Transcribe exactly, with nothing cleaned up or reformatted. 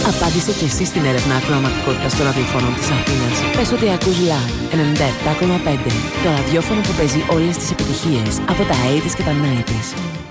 Απάντησε και εσύ στην έρευνα ακροαματικότητας των ραδιοφώνων της Αθήνας. Πες ότι ακούς Live ενενήντα επτά κόμμα πέντε. Το ραδιόφωνο που παίζει όλες τις επιτυχίες από τα ογδόντα και τα ενενήντα.